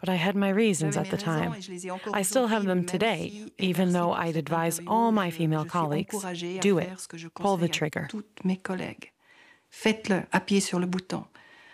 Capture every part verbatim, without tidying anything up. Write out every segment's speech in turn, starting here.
but I had my reasons at the time. I still have them today, even though I'd advise all my female colleagues, do it, pull the trigger. Faites-le, appuyez sur le bouton.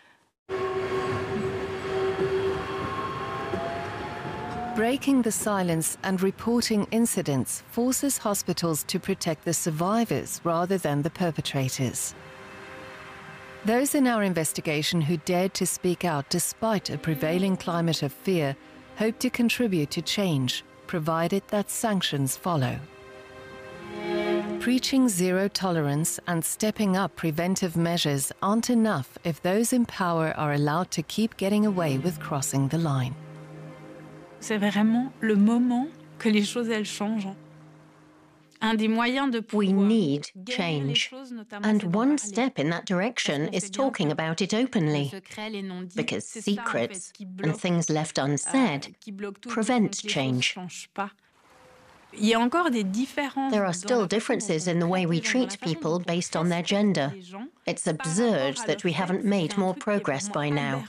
Breaking the silence and reporting incidents forces hospitals to protect the survivors rather than the perpetrators. Those in our investigation who dared to speak out despite a prevailing climate of fear hope to contribute to change, provided that sanctions follow. Preaching zero tolerance and stepping up preventive measures aren't enough if those in power are allowed to keep getting away with crossing the line. C'est vraiment le moment que les choses elles changent. We need change, and one step in that direction is talking about it openly, because secrets and things left unsaid prevent change. There are still differences in the way we treat people based on their gender. It's absurd that we haven't made more progress by now.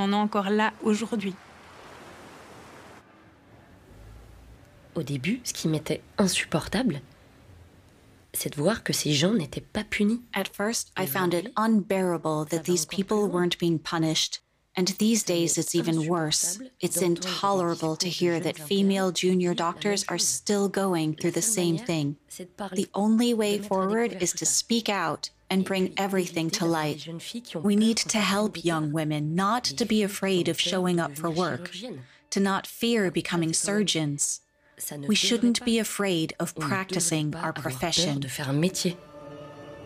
Au début, ce qui m'était insupportable, c'est de voir que ces gens n'étaient pas punis. At first, I found it unbearable that these people weren't being punished. And these days, it's even worse. It's intolerable to hear that female junior doctors are still going through the same thing. The only way forward is to speak out and bring everything to light. We need to help young women not to be afraid of showing up for work, to not fear becoming surgeons. We shouldn't be afraid of practicing our profession.